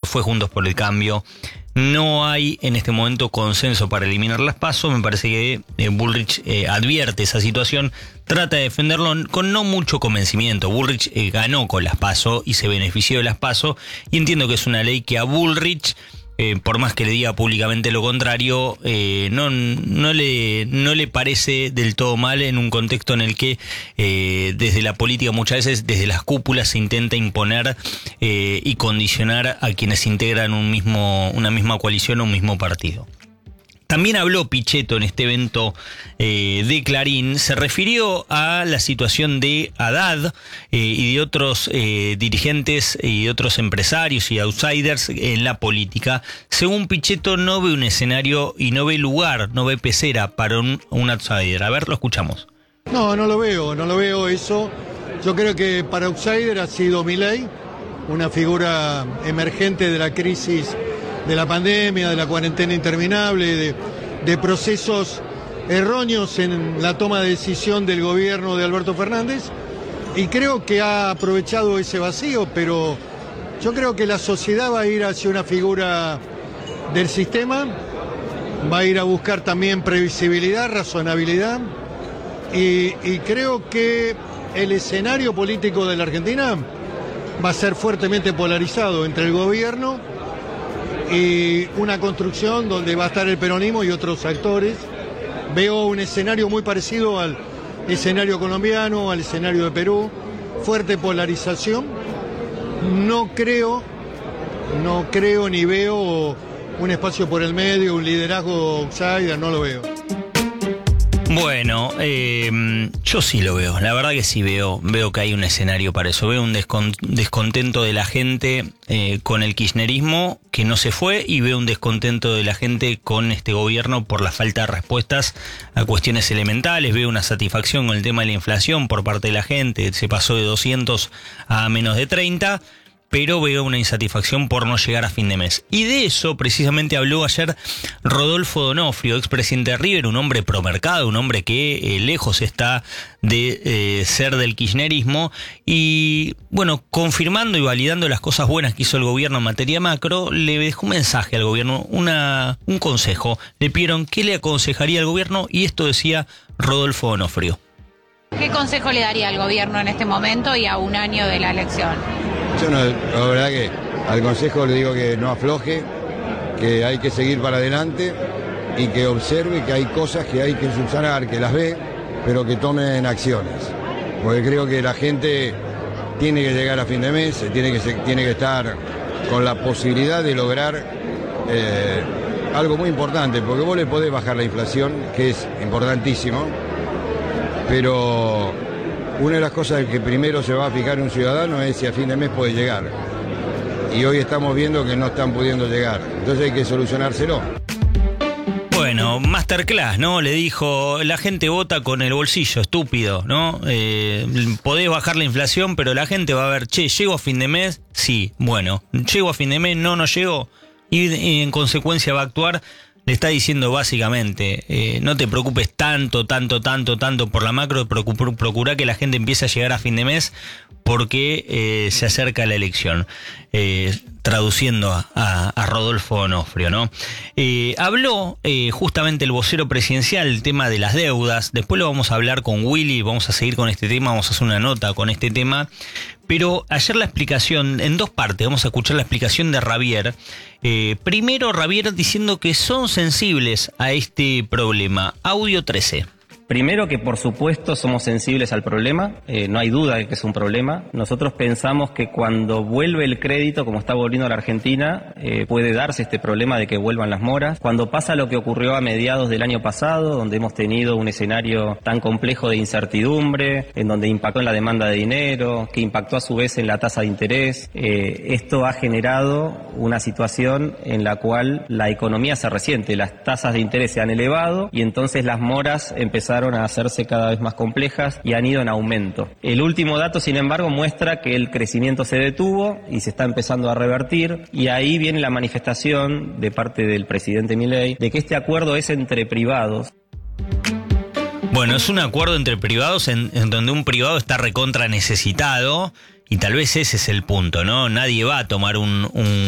fue Juntos por el Cambio. No hay en este momento consenso para eliminar las PASO. Me parece que Bullrich advierte esa situación, trata de defenderlo con no mucho convencimiento. Bullrich ganó con las PASO y se benefició de las PASO, y entiendo que es una ley que a Bullrich, por más que le diga públicamente lo contrario, no le parece del todo mal en un contexto en el que desde la política muchas veces, desde las cúpulas, se intenta imponer y condicionar a quienes integran una misma coalición o un mismo partido. También habló Pichetto en este evento de Clarín, se refirió a la situación de Haddad y de otros dirigentes y de otros empresarios y outsiders en la política. Según Pichetto, no ve un escenario y no ve lugar, no ve pecera para un outsider. A ver, lo escuchamos. No lo veo eso. Yo creo que para outsider ha sido Milei, una figura emergente de la crisis de la pandemia, de la cuarentena interminable, de procesos erróneos en la toma de decisión del gobierno de Alberto Fernández, y creo que ha aprovechado ese vacío, pero yo creo que la sociedad va a ir hacia una figura del sistema, va a ir a buscar también previsibilidad, razonabilidad, y creo que el escenario político de la Argentina va a ser fuertemente polarizado entre el gobierno y una construcción donde va a estar el peronismo y otros actores. Veo un escenario muy parecido al escenario colombiano, al escenario de Perú, fuerte polarización. No creo ni veo un espacio por el medio, un liderazgo outsider, no lo veo. Bueno, yo sí lo veo, la verdad que sí veo que hay un escenario para eso, veo un descontento de la gente con el kirchnerismo que no se fue, y veo un descontento de la gente con este gobierno por la falta de respuestas a cuestiones elementales. Veo una satisfacción con el tema de la inflación por parte de la gente, se pasó de 200 a menos de 30, pero veo una insatisfacción por no llegar a fin de mes. Y de eso precisamente habló ayer Rodolfo D'Onofrio, expresidente de River, un hombre promercado, un hombre que lejos está de ser del kirchnerismo, y bueno, confirmando y validando las cosas buenas que hizo el gobierno en materia macro, le dejó un mensaje al gobierno, un consejo. Le pidieron qué le aconsejaría al gobierno, y esto decía Rodolfo D'Onofrio. ¿Qué consejo le daría al gobierno en este momento y a un año de la elección? Yo la verdad que al consejo le digo que no afloje, que hay que seguir para adelante y que observe que hay cosas que hay que subsanar, que las ve, pero que tomen acciones. Porque creo que la gente tiene que llegar a fin de mes, tiene que estar con la posibilidad de lograr algo muy importante, porque vos le podés bajar la inflación, que es importantísimo, pero una de las cosas que primero se va a fijar un ciudadano es si a fin de mes puede llegar. Y hoy estamos viendo que no están pudiendo llegar. Entonces hay que solucionárselo. Bueno, masterclass, ¿no? Le dijo, la gente vota con el bolsillo, estúpido, ¿no? Podés bajar la inflación, pero la gente va a ver, che, ¿llego a fin de mes? Sí, bueno, ¿llego a fin de mes? No llego. Y en consecuencia va a actuar. Le está diciendo básicamente, no te preocupes tanto por la macro, procura que la gente empiece a llegar a fin de mes porque se acerca la elección. Traduciendo a Rodolfo D'Onofrio, ¿no? Habló justamente el vocero presidencial, el tema de las deudas. Después lo vamos a hablar con Willy, vamos a seguir con este tema, vamos a hacer una nota con este tema. Pero ayer la explicación, en dos partes, vamos a escuchar la explicación de Ravier. Primero, Ravier diciendo que son sensibles a este problema. Audio 13. Primero que por supuesto somos sensibles al problema, no hay duda de que es un problema. Nosotros pensamos que cuando vuelve el crédito, como está volviendo a la Argentina, puede darse este problema de que vuelvan las moras. Cuando pasa lo que ocurrió a mediados del año pasado, donde hemos tenido un escenario tan complejo de incertidumbre, en donde impactó en la demanda de dinero, que impactó a su vez en la tasa de interés, esto ha generado una situación en la cual la economía se resiente, las tasas de interés se han elevado y entonces las moras empezaron a hacerse cada vez más complejas y han ido en aumento. El último dato, sin embargo, muestra que el crecimiento se detuvo y se está empezando a revertir, y ahí viene la manifestación de parte del presidente Milei de que este acuerdo es entre privados. Bueno, es un acuerdo entre privados en donde un privado está recontra necesitado, y tal vez ese es el punto, ¿no? Nadie va a tomar un